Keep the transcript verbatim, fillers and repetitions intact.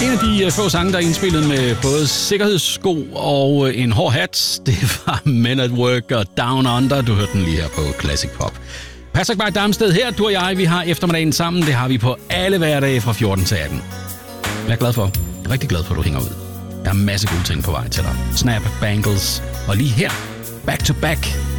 En af de uh, få sange, der er indspillet med både sikkerhedssko og uh, en hård hat, det var Men at Work og Down Under. Du hørte den lige her på Classic Pop. Patrick Bay Damsted her, du og jeg, vi har eftermiddagen sammen. Det har vi på alle hverdage fra fjorten til atten. Jeg er glad for, jeg er rigtig glad for, at du hænger ud. Der er en masse gode ting på vej til dig. Snap, Bangles og lige her, Back to Back.